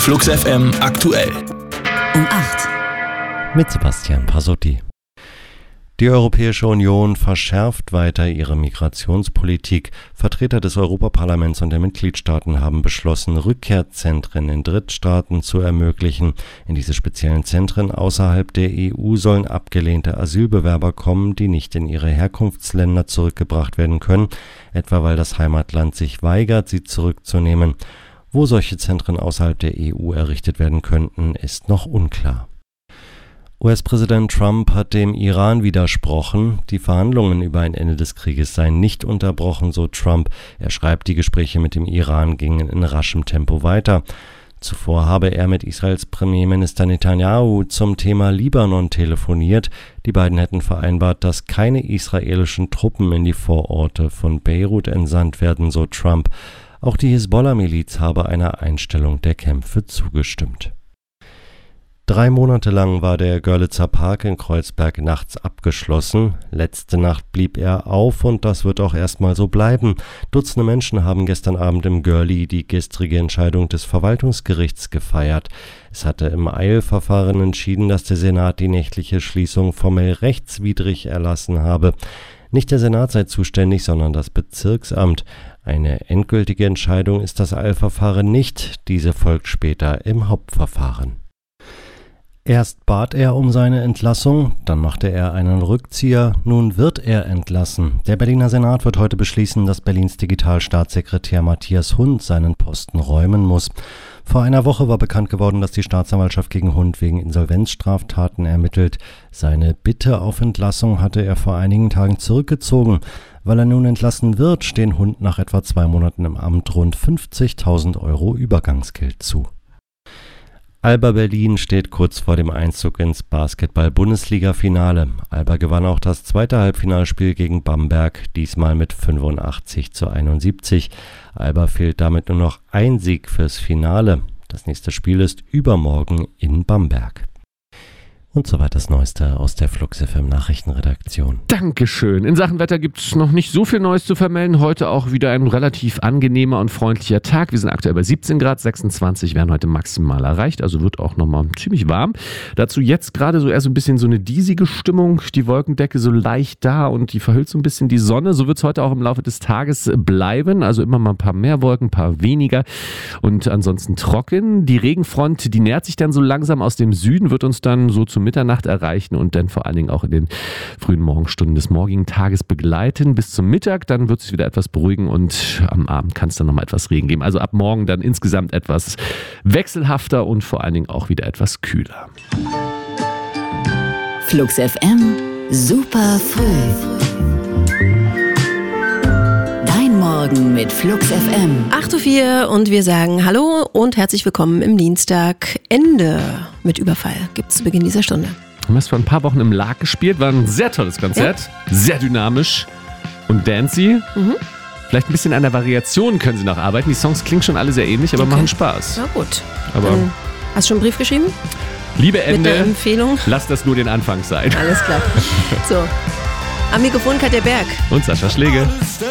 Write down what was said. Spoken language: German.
Flux FM aktuell. Um 8. Mit Sebastian Pasotti. Die Europäische Union verschärft weiter ihre Migrationspolitik. Vertreter des Europaparlaments und der Mitgliedstaaten haben beschlossen, Rückkehrzentren in Drittstaaten zu ermöglichen. In diese speziellen Zentren außerhalb der EU sollen abgelehnte Asylbewerber kommen, die nicht in ihre Herkunftsländer zurückgebracht werden können, etwa weil das Heimatland sich weigert, sie zurückzunehmen. Wo solche Zentren außerhalb der EU errichtet werden könnten, ist noch unklar. US-Präsident Trump hat dem Iran widersprochen. Die Verhandlungen über ein Ende des Krieges seien nicht unterbrochen, so Trump. Er schreibt, die Gespräche mit dem Iran gingen in raschem Tempo weiter. Zuvor habe er mit Israels Premierminister Netanyahu zum Thema Libanon telefoniert. Die beiden hätten vereinbart, dass keine israelischen Truppen in die Vororte von Beirut entsandt werden, so Trump. Auch die Hisbollah-Miliz habe einer Einstellung der Kämpfe zugestimmt. 3 Monate lang war der Görlitzer Park in Kreuzberg nachts abgeschlossen. Letzte Nacht blieb er auf und das wird auch erstmal so bleiben. Dutzende Menschen haben gestern Abend im Görli die gestrige Entscheidung des Verwaltungsgerichts gefeiert. Es hatte im Eilverfahren entschieden, dass der Senat die nächtliche Schließung formell rechtswidrig erlassen habe. Nicht der Senat sei zuständig, sondern das Bezirksamt. Eine endgültige Entscheidung ist das Eilverfahren nicht. Diese folgt später im Hauptverfahren. Erst bat er um seine Entlassung, dann machte er einen Rückzieher, nun wird er entlassen. Der Berliner Senat wird heute beschließen, dass Berlins Digitalstaatssekretär Matthias Hund seinen Posten räumen muss. Vor einer Woche war bekannt geworden, dass die Staatsanwaltschaft gegen Hund wegen Insolvenzstraftaten ermittelt. Seine Bitte auf Entlassung hatte er vor einigen Tagen zurückgezogen. Weil er nun entlassen wird, stehen Hund nach etwa 2 Monaten im Amt rund 50.000 € Übergangsgeld zu. Alba Berlin steht kurz vor dem Einzug ins Basketball-Bundesliga-Finale. Alba gewann auch das zweite Halbfinalspiel gegen Bamberg, diesmal mit 85:71. Alba fehlt damit nur noch ein Sieg fürs Finale. Das nächste Spiel ist übermorgen in Bamberg. Und soweit das Neueste aus der Flux FM Nachrichtenredaktion. Dankeschön. In Sachen Wetter gibt es noch nicht so viel Neues zu vermelden. Heute auch wieder ein relativ angenehmer und freundlicher Tag. Wir sind aktuell bei 17 Grad, 26 werden heute maximal erreicht. Also wird auch nochmal ziemlich warm. Dazu jetzt gerade so eher so ein bisschen so eine diesige Stimmung. Die Wolkendecke so leicht da und die verhüllt so ein bisschen die Sonne. So wird es heute auch im Laufe des Tages bleiben. Also immer mal ein paar mehr Wolken, ein paar weniger und ansonsten trocken. Die Regenfront, die nähert sich dann so langsam aus dem Süden, wird uns dann so zum Mitternacht erreichen und dann vor allen Dingen auch in den frühen Morgenstunden des morgigen Tages begleiten bis zum Mittag. Dann wird es wieder etwas beruhigen und am Abend kann es dann nochmal etwas Regen geben. Also ab morgen dann insgesamt etwas wechselhafter und vor allen Dingen auch wieder etwas kühler. Flux FM, super früh. Dein Morgen mit Flux FM. 8:04 und wir sagen Hallo und herzlich willkommen im Dienstag. Ende mit Überfall gibt es zu Beginn dieser Stunde. Wir haben es vor ein paar Wochen im Lag gespielt, war ein sehr tolles Konzert, sehr dynamisch und dancey. Vielleicht ein bisschen an der Variation können sie noch arbeiten. Die Songs klingen schon alle sehr ähnlich, aber machen Spaß. Na gut. Aber hast du schon einen Brief geschrieben? Liebe Ende, mit der Empfehlung? Lass das nur den Anfang sein. Alles klar. So, am Mikrofon Katja Berg und Sascha Schläge.